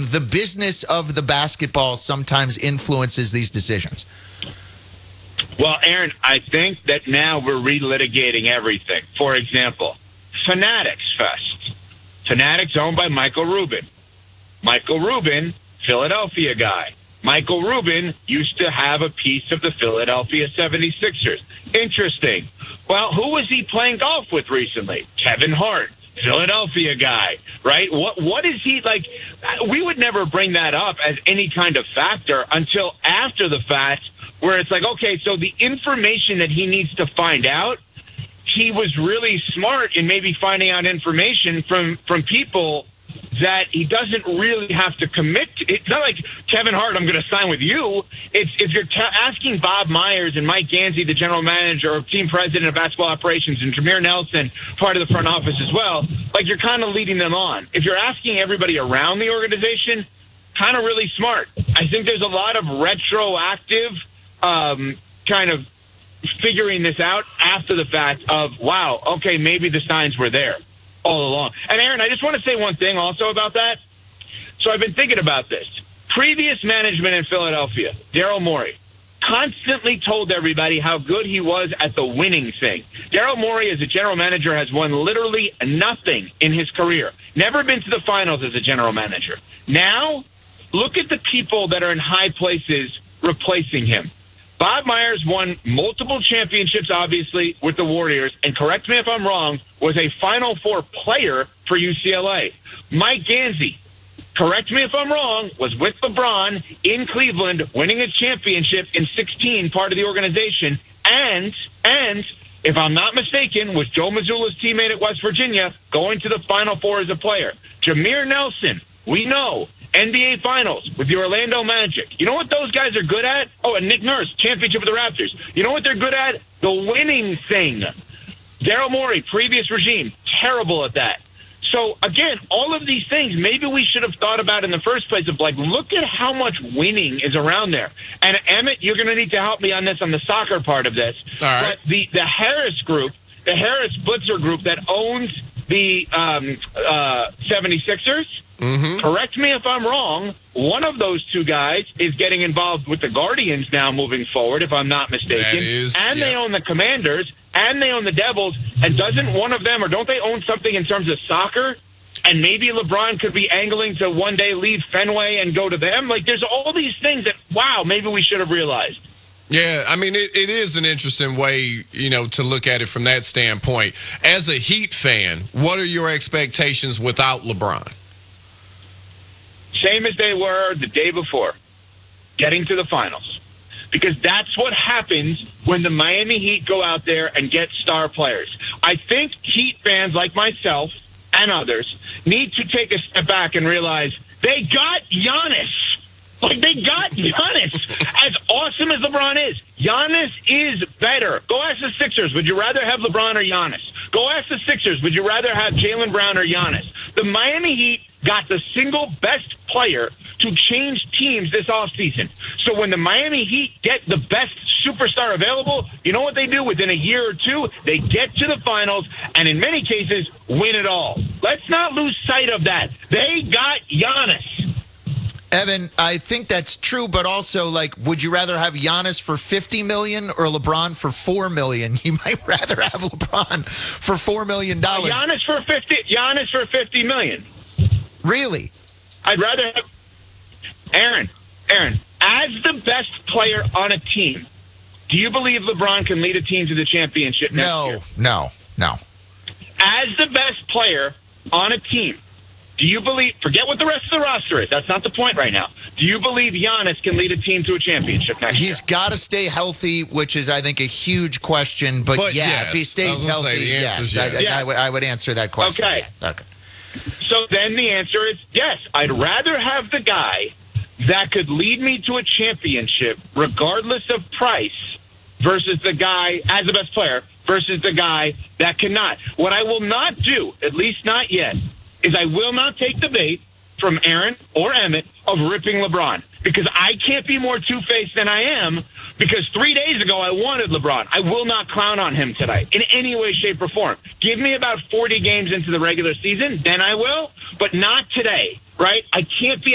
the business of the basketball sometimes influences these decisions? Well, Aaron, I think that now we're relitigating everything. For example, Fanatics Fest. Fanatics owned by Michael Rubin. Michael Rubin, Philadelphia guy. Michael Rubin used to have a piece of the Philadelphia 76ers. Interesting. Well, who was he playing golf with recently? Kevin Hart, Philadelphia guy, right? What is he like? We would never bring that up as any kind of factor until after the fact, where it's like, okay, so the information that he needs to find out, he was really smart in maybe finding out information from people that he doesn't really have to commit to. It's not like, Kevin Hart, I'm going to sign with you. It's if you're asking Bob Myers and Mike Gansey, the general manager or team president of basketball operations, and Jameer Nelson, part of the front office as well, like you're kind of leading them on. If you're asking everybody around the organization, kind of really smart. I think there's a lot of retroactive kind of figuring this out after the fact of, wow, okay, maybe the signs were there all along. And Aaron, I just want to say one thing also about that. So I've been thinking about this. Previous management in Philadelphia, Daryl Morey, constantly told everybody how good he was at the winning thing. Daryl Morey, as a general manager, has won literally nothing in his career. Never been to the finals as a general manager. Now, look at the people that are in high places replacing him. Bob Myers won multiple championships, obviously, with the Warriors, and correct me if I'm wrong, was a Final Four player for UCLA. Mike Gansey, correct me if I'm wrong, was with LeBron in Cleveland, winning a championship in 16, part of the organization, and if I'm not mistaken, was Joe Mazzulla's teammate at West Virginia, going to the Final Four as a player. Jameer Nelson, we know, NBA Finals with the Orlando Magic. You know what those guys are good at? Oh, and Nick Nurse, championship with the Raptors. You know what they're good at? The winning thing. Daryl Morey, previous regime, terrible at that. So, again, all of these things maybe we should have thought about in the first place of, like, look at how much winning is around there. And, Emmett, you're going to need to help me on this, on the soccer part of this. All right. But the Harris group, the Harris Blitzer group that owns the 76ers, correct me if I'm wrong, one of those two guys is getting involved with the Guardians now moving forward, if I'm not mistaken. They own the Commanders, and they own the Devils, and doesn't one of them, or don't they own something in terms of soccer? And maybe LeBron could be angling to one day leave Fenway and go to them? Like, there's all these things that, wow, maybe we should have realized. Yeah, I mean, it is an interesting way, to look at it from that standpoint. As a Heat fan, what are your expectations without LeBron? Same as they were the day before, getting to the finals. Because that's what happens when the Miami Heat go out there and get star players. I think Heat fans like myself and others need to take a step back and realize they got Giannis. Like, they got Giannis. As awesome as LeBron is, Giannis is better. Go ask the Sixers, would you rather have LeBron or Giannis? Go ask the Sixers, would you rather have Jaylen Brown or Giannis? The Miami Heat got the single best player to change teams this offseason. So when the Miami Heat get the best superstar available, you know what they do within a year or two? They get to the finals and in many cases win it all. Let's not lose sight of that. They got Giannis. Evan, I think that's true, but also, like, would you rather have Giannis for $50 million or LeBron for $4 million? You might rather have LeBron for $4 million. Giannis for $50 million. Really? I'd rather have Aaron, as the best player on a team, do you believe LeBron can lead a team to the championship next year? No. As the best player on a team, do you believe, forget what the rest of the roster is, that's not the point right now. Do you believe Giannis can lead a team to a championship next year? He's got to stay healthy, which is, I think, a huge question. But yeah, yes. If he stays healthy, yes. I would answer that question. Okay. Yeah. So then the answer is yes. I'd rather have the guy that could lead me to a championship regardless of price versus the guy as the best player versus the guy that cannot. What I will not do, at least not yet, is I will not take the bait from Aaron or Emmett of ripping LeBron, because I can't be more two-faced than I am, because 3 days ago I wanted LeBron. I will not clown on him today in any way, shape, or form. Give me about 40 games into the regular season, then I will, but not today, right? I can't be